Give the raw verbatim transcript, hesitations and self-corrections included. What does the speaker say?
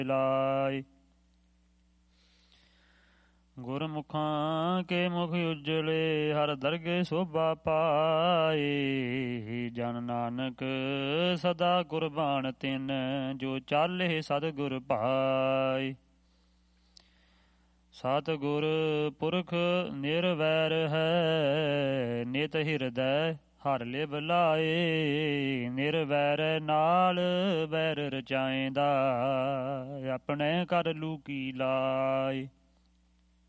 ਲਾਇ। ਗੁਰਮੁਖਾਂ ਕੇ ਮੁਖ ਉਜਲੇ ਹਰ ਦਰਗੇ ਸੋਭਾ ਪਾਏ। ਜਨ ਨਾਨਕ ਸਦਾ ਕੁਰਬਾਨ ਤਿਨ ਜੋ ਚਾਲੇ ਸਤਿਗੁਰ ਭਾਈ। ਸਤਿਗੁਰ ਪੁਰਖ ਨਿਰਵੈਰ ਹੈ ਨਿਤ ਹਿਰਦੈ ਹਰ ਲਿਵ ਲਾਏ। ਨਿਰਵੈਰ ਨਾਲ ਵੈਰ ਰਚਾਇਂਦਾ ਆਪਣੇ ਕਰ ਲੂਕੀ ਲਾਏ।